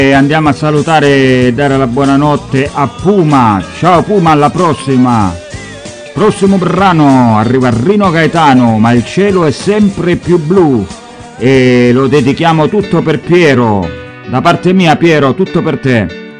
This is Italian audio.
E andiamo a salutare e dare la buonanotte a Puma. Ciao Puma, alla prossima. Prossimo brano arriva Rino Gaetano, ma il cielo è sempre più blu, e lo dedichiamo tutto per Piero. Da parte mia, Piero, tutto per te.